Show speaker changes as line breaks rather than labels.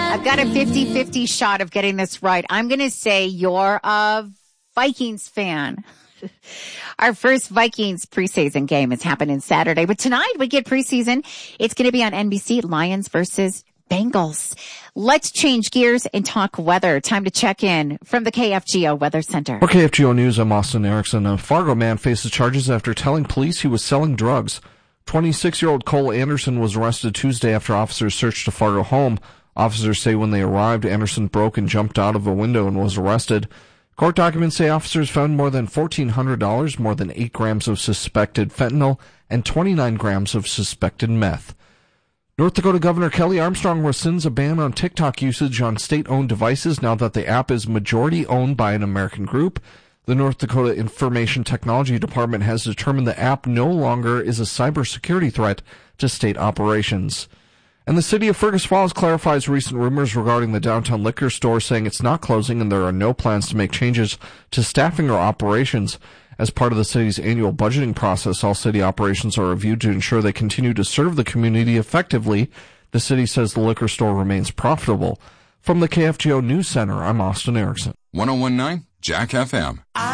I've got a 50-50 shot of getting this right. I'm going to say you're a Vikings fan. Our first Vikings preseason game is happening Saturday, but tonight we get preseason. It's going to be on NBC, Lions versus Bengals. Let's change gears and talk weather. Time to check in from the KFGO Weather Center.
For KFGO News, I'm Austin Erickson. A Fargo man faces charges after telling police he was selling drugs. 26-year-old Cole Anderson was arrested Tuesday after officers searched a Fargo home. Officers say when they arrived, Anderson broke and jumped out of a window and was arrested. Court documents say officers found more than $1,400, more than 8 grams of suspected fentanyl, and 29 grams of suspected meth. North Dakota Governor Kelly Armstrong rescinds a ban on TikTok usage on state-owned devices now that the app is majority owned by an American group. The North Dakota Information Technology Department has determined the app no longer is a cybersecurity threat to state operations. And the city of Fergus Falls clarifies recent rumors regarding the downtown liquor store, saying it's not closing and there are no plans to make changes to staffing or operations. As part of the city's annual budgeting process, all city operations are reviewed to ensure they continue to serve the community effectively. The city says the liquor store remains profitable. From the KFGO News Center, I'm Austin Erickson.
101.9 Jack FM.